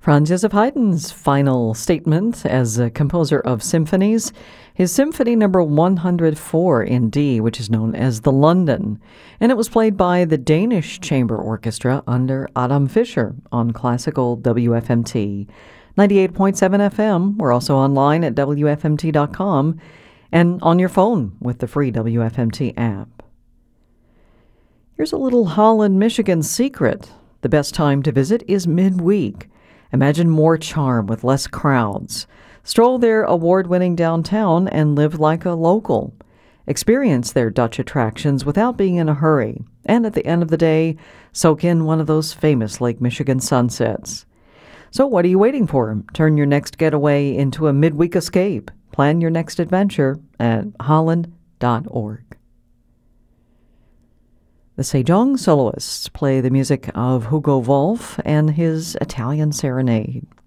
Franz Joseph Haydn's final statement as a composer of symphonies, his Symphony Number 104 in D, which is known as the London, and it was played by the Danish Chamber Orchestra under Adam Fischer on classical WFMT 98.7 FM. We're also online at WFMT.com and on your phone with the free WFMT app. Here's a little Holland, Michigan secret. The best time to visit is midweek. Imagine more charm with less crowds. Stroll their award-winning downtown and live like a local. Experience their Dutch attractions without being in a hurry. And at the end of the day, soak in one of those famous Lake Michigan sunsets. So what are you waiting for? Turn your next getaway into a midweek escape. Plan your next adventure at holland.org. The Sejong soloists play the music of Hugo Wolf and his Italian Serenade.